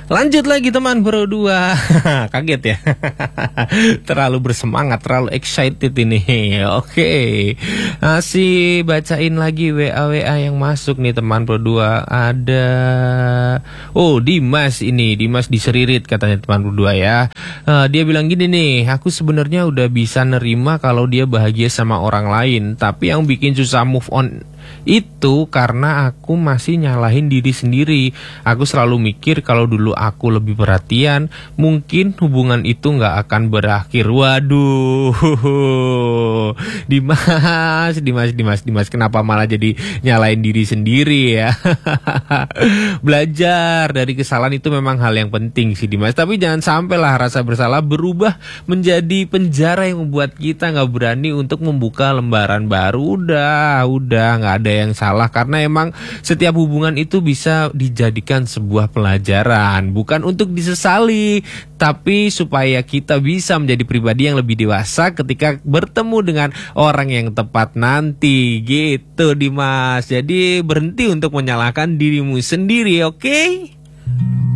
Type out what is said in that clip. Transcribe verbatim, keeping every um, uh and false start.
Lanjut lagi teman berdua. Kaget ya. Terlalu bersemangat, terlalu excited ini. Oke. Masih bacain lagi W A W A yang masuk nih teman berdua. Ada Oh, Dimas ini. Dimas diseririt katanya teman berdua ya. Uh, dia bilang gini nih, aku sebenarnya udah bisa nerima kalau dia bahagia sama orang lain, tapi yang bikin susah move on itu karena aku masih nyalahin diri sendiri. Aku selalu mikir kalau dulu aku lebih perhatian, mungkin hubungan itu nggak akan berakhir. Waduh, Dimas, Dimas, Dimas, Dimas, kenapa malah jadi nyalahin diri sendiri ya? Belajar dari kesalahan itu memang hal yang penting sih Dimas, tapi jangan sampailah rasa bersalah berubah menjadi penjara yang membuat kita nggak berani untuk membuka lembaran baru. Udah, udah nggak ada yang salah, karena emang setiap hubungan itu bisa dijadikan sebuah pelajaran, bukan untuk disesali, tapi supaya kita bisa menjadi pribadi yang lebih dewasa ketika bertemu dengan orang yang tepat nanti, gitu Dimas. Jadi berhenti untuk menyalahkan dirimu sendiri, oke? Okay?